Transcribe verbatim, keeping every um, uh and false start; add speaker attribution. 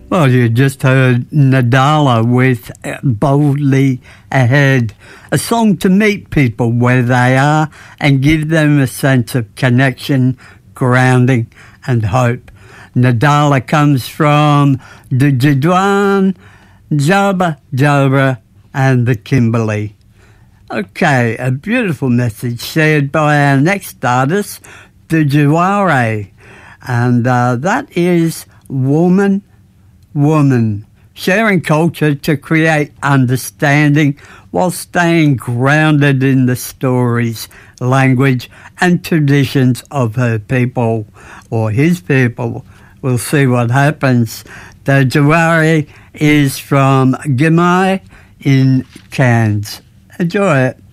Speaker 1: Well, you just heard Nadala with Boldly Ahead, a song to meet people where they are and give them a sense of connection, grounding and hope. Nadala comes from the Jadwan, Jabba Jabra and the Kimberley. Okay, a beautiful message shared by our next artist, the Jaware, and uh, that is Woman, Woman, sharing culture to create understanding while staying grounded in the stories, language and traditions of her people or his people. We'll see what happens. The Jawari is from Gimai in Cairns. Enjoy it.